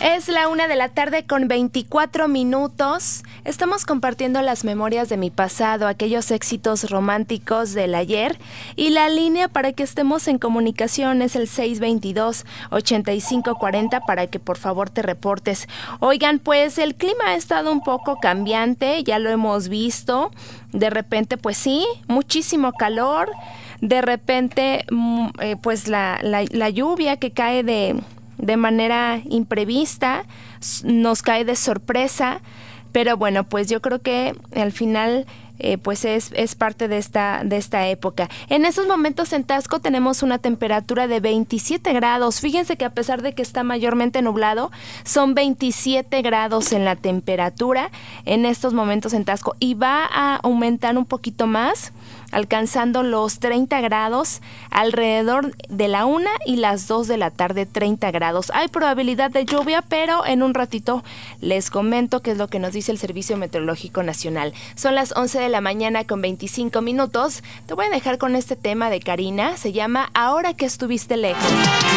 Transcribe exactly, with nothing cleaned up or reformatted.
Es la una de la tarde con veinticuatro minutos. Estamos compartiendo las memorias de mi pasado, aquellos éxitos románticos del ayer. Y la línea para que estemos en comunicación es el seis veintidós, ochenta y cinco cuarenta para que por favor te reportes. Oigan, pues el clima ha estado un poco cambiante, ya lo hemos visto. De repente, pues sí, muchísimo calor. De repente, eh, pues la, la, la lluvia que cae de... de manera imprevista, nos cae de sorpresa, pero bueno, pues yo creo que al final eh, pues es, es parte de esta, de esta época. En estos momentos en Taxco tenemos una temperatura de veintisiete grados. Fíjense que a pesar de que está mayormente nublado, son veintisiete grados en la temperatura en estos momentos en Taxco y va a aumentar un poquito más, alcanzando los treinta grados alrededor de la una y las dos de la tarde, treinta grados. Hay probabilidad de lluvia, pero en un ratito les comento qué es lo que nos dice el Servicio Meteorológico Nacional. Son las once de la mañana con veinticinco minutos. Te voy a dejar con este tema de Karina, se llama Ahora que estuviste lejos.